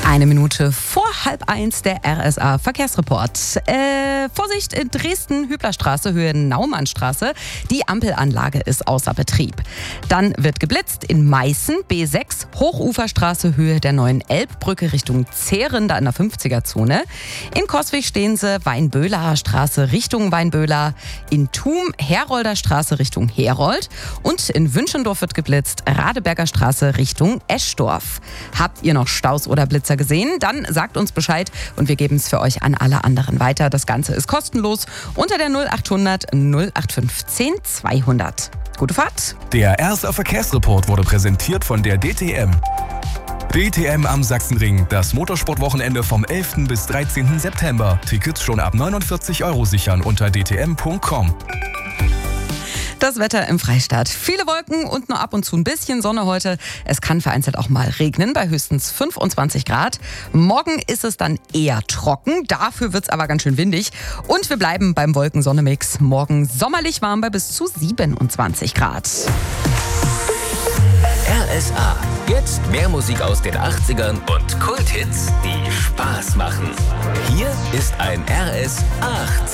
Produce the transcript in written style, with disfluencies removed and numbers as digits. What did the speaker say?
Eine Minute vor 12:30 der RSA Verkehrsreport. Vorsicht, in Dresden, Hüblerstraße, Höhe Naumannstraße. Die Ampelanlage ist außer Betrieb. Dann wird geblitzt in Meißen, B6, Hochuferstraße, Höhe der neuen Elbbrücke Richtung Zehren, da in der 50er-Zone. In Coswig stehen sie, Weinböhler Straße Richtung Weinböhler. In Thum, Herolder Straße Richtung Herold. Und in Wünschendorf wird geblitzt, Radeberger Straße Richtung Eschdorf. Habt ihr noch Staus oder Blitzer gesehen? Dann sagt uns Bescheid und wir geben es für euch an alle anderen weiter. Das Ganze ist kostenlos unter der 0800 0815 200. Gute Fahrt! Der RSA Verkehrsreport wurde präsentiert von der DTM. DTM am Sachsenring, das Motorsportwochenende vom 11. bis 13. September. Tickets schon ab 49 € sichern unter dtm.com. Das Wetter im Freistaat. Viele Wolken und nur ab und zu ein bisschen Sonne heute. Es kann vereinzelt auch mal regnen bei höchstens 25 Grad. Morgen ist es dann eher trocken. Dafür wird es aber ganz schön windig. Und wir bleiben beim Wolken-Sonne-Mix. Morgen sommerlich warm bei bis zu 27 Grad. RSA. Jetzt mehr Musik aus den 80ern und Kulthits, die Spaß machen. Hier ist ein RS 80.